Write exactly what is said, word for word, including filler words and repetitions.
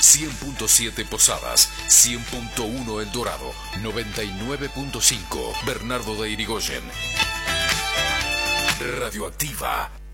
cien punto siete Posadas, cien punto uno El Dorado, noventa y nueve punto cinco Bernardo de Irigoyen. Radioactiva.